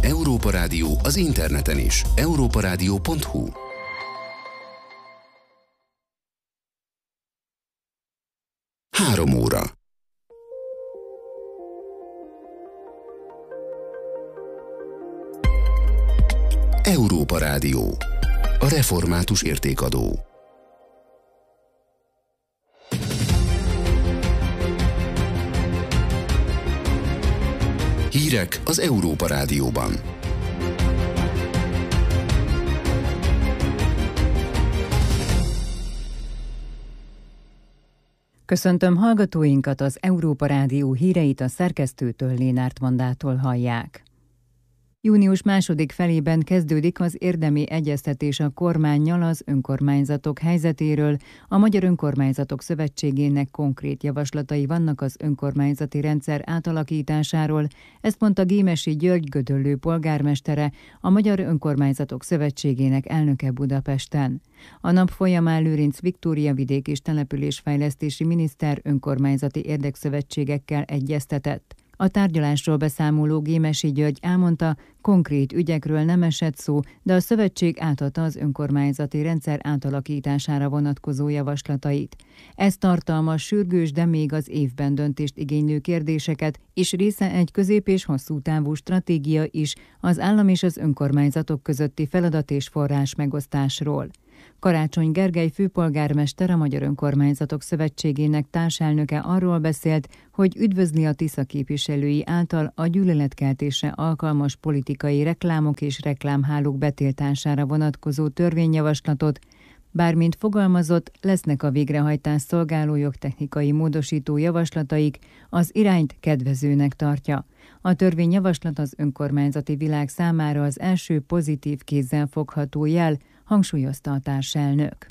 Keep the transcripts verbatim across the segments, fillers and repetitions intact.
Európa Rádió az interneten is. európa rádió pont hu. Három óra. Európa Rádió. A református értékadó. Hírek az Európa Rádióban. Köszöntöm hallgatóinkat, az Európa Rádió híreit a szerkesztőtől, Lénárt Vandától hallják. Június második felében kezdődik az érdemi egyeztetés a kormánnyal az önkormányzatok helyzetéről. A Magyar Önkormányzatok Szövetségének konkrét javaslatai vannak az önkormányzati rendszer átalakításáról. Ezt mondta Gémesi György Gödöllő polgármestere, a Magyar Önkormányzatok Szövetségének elnöke Budapesten. A nap folyamán Lőrinc Viktória vidék és településfejlesztési miniszter önkormányzati érdekszövetségekkel egyeztetett. A tárgyalásról beszámoló Gémesi György elmondta, konkrét ügyekről nem esett szó, de a szövetség átadta az önkormányzati rendszer átalakítására vonatkozó javaslatait. Ez tartalmaz sürgős, de még az évben döntést igénylő kérdéseket, és része egy közép- és hosszú távú stratégia is az állam és az önkormányzatok közötti feladat és forrás megosztásról. Karácsony Gergely főpolgármester, a Magyar Önkormányzatok Szövetségének társelnöke arról beszélt, hogy üdvözli a Tisza képviselői által a gyűlöletkeltésre alkalmas politikai reklámok és reklámhálók betiltására vonatkozó törvényjavaslatot, bármint fogalmazott, lesznek a végrehajtás szolgáló jogtechnikai módosító javaslataik, az irányt kedvezőnek tartja. A törvényjavaslat az önkormányzati világ számára az első pozitív kézzel fogható jel, hangsúlyozta a társelnök.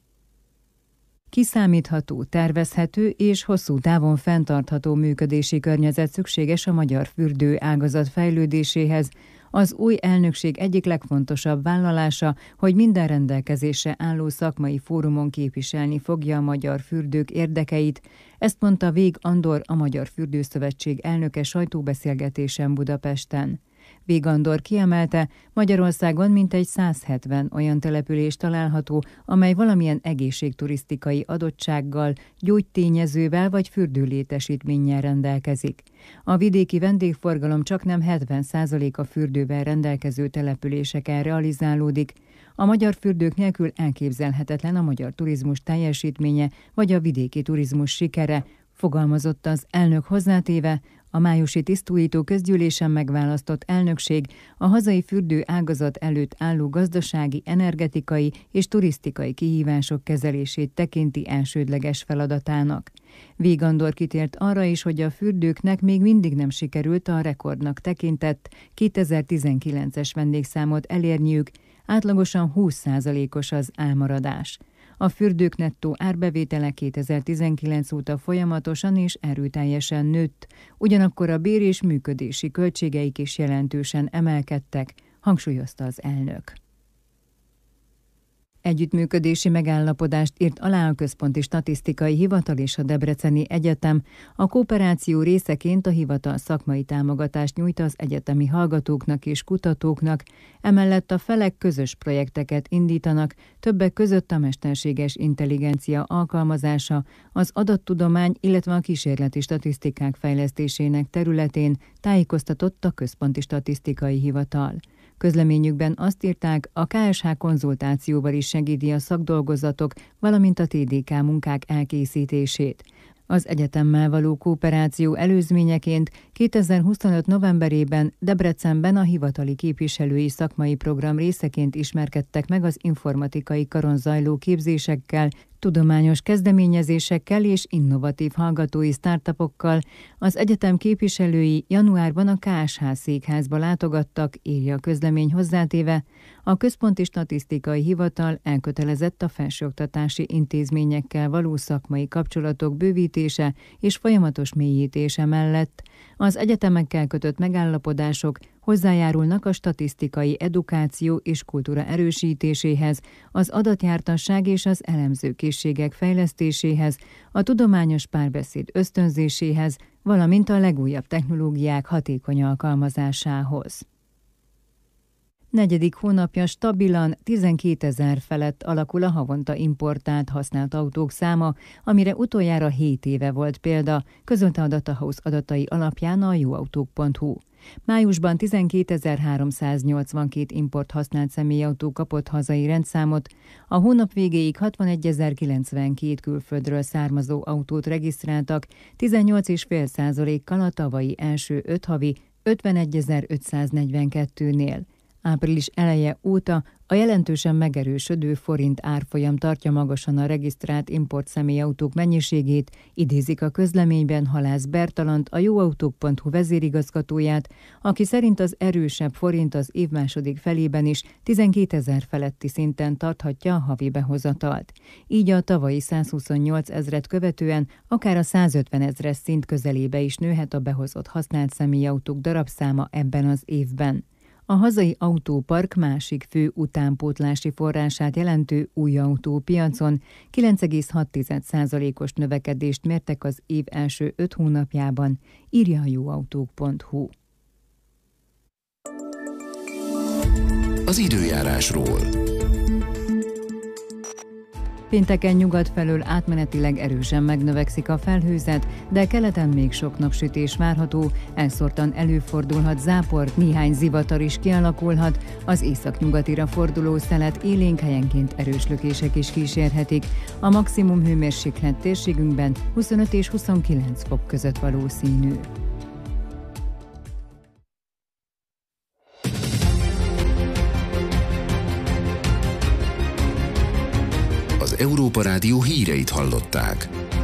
Kiszámítható, tervezhető és hosszú távon fenntartható működési környezet szükséges a magyar fürdő ágazat fejlődéséhez. Az új elnökség egyik legfontosabb vállalása, hogy minden rendelkezésre álló szakmai fórumon képviselni fogja a magyar fürdők érdekeit. Ezt mondta Vég Andor, a Magyar Fürdőszövetség elnöke sajtóbeszélgetésen Budapesten. Vég Andor kiemelte, Magyarországon mintegy száz hetven olyan település található, amely valamilyen egészségturisztikai adottsággal, gyógytényezővel vagy fürdőlétesítménnyel rendelkezik. A vidéki vendégforgalom csaknem hetven százaléka fürdővel rendelkező településeken realizálódik. A magyar fürdők nélkül elképzelhetetlen a magyar turizmus teljesítménye vagy a vidéki turizmus sikere, fogalmazott az elnök hozzátéve, a májusi tisztújító közgyűlésen megválasztott elnökség a hazai fürdő ágazat előtt álló gazdasági, energetikai és turisztikai kihívások kezelését tekinti elsődleges feladatának. Vég Andor kitért arra is, hogy a fürdőknek még mindig nem sikerült a rekordnak tekintett kétezer-tizenkilences vendégszámot elérniük, átlagosan húsz százalékos az elmaradás. A fürdők nettó árbevétele kétezer-tizenkilenc óta folyamatosan és erőteljesen nőtt, ugyanakkor a bér- és működési költségeik is jelentősen emelkedtek, hangsúlyozta az elnök. Együttműködési megállapodást írt alá a Központi Statisztikai Hivatal és a Debreceni Egyetem. A kooperáció részeként a hivatal szakmai támogatást nyújt az egyetemi hallgatóknak és kutatóknak, emellett a felek közös projekteket indítanak, többek között a mesterséges intelligencia alkalmazása, az adattudomány, illetve a kísérleti statisztikák fejlesztésének területén, tájékoztatott a Központi Statisztikai Hivatal. Közleményükben azt írták, a ká es há konzultációval is segíti a szakdolgozatok, valamint a té dé ká munkák elkészítését. Az egyetemmel való kooperáció előzményeként kétezer-huszonöt novemberében Debrecenben a hivatali képviselői szakmai program részeként ismerkedtek meg az informatikai karon zajló képzésekkel, tudományos kezdeményezésekkel és innovatív hallgatói startupokkal. Az egyetem képviselői januárban a ká es há székházba látogattak, írja a közlemény hozzátéve. A Központi Statisztikai Hivatal elkötelezett a felsőoktatási intézményekkel való szakmai kapcsolatok bővítése és folyamatos mélyítése mellett. Az egyetemekkel kötött megállapodások hozzájárulnak a statisztikai edukáció és kultúra erősítéséhez, az adatjártasság és az elemzőkészségek fejlesztéséhez, a tudományos párbeszéd ösztönzéséhez, valamint a legújabb technológiák hatékony alkalmazásához. Negyedik hónapja stabilan tizenkétezer felett alakul a havonta importált használt autók száma, amire utoljára hét éve volt példa, közölte a Datahouse adatai alapján a jóautók pont hu. Májusban tizenkétezer-háromszáznyolcvankét import használt személyautó kapott hazai rendszámot, a hónap végéig hatvanegy-ezer-kilencvenkét külföldről származó autót regisztráltak, tizennyolc egész öt százalékkal a tavalyi első öt havi ötvenegyezer-ötszáznegyvenkettőnél. Április eleje óta a jelentősen megerősödő forint árfolyam tartja magasan a regisztrált import személyautók mennyiségét, idézik a közleményben Halász Bertalant, a jóautók pont hu vezérigazgatóját, aki szerint az erősebb forint az év második felében is tizenkétezer feletti szinten tarthatja a havi behozatalt. Így a tavalyi százhuszonnyolc ezret követően akár a százötven ezres szint közelébe is nőhet a behozott használt személyautók darabszáma ebben az évben. A hazai autópark másik fő utánpótlási forrását jelentő új autópiacon kilenc egész hat százalékos növekedést mértek az év első öt hónapjában, írja a jóautók pont hu. Az időjárásról. Pénteken nyugat felől átmenetileg erősen megnövekszik a felhőzet, de keleten még sok napsütés várható, elszórtan előfordulhat zápor, néhány zivatar is kialakulhat, az északnyugatira forduló szelet élénk, helyenként erős lökések is kísérhetik. A maximum hőmérséklet térségünkben huszonöt és huszonkilenc fok között valószínű. Európa Rádió híreit hallották.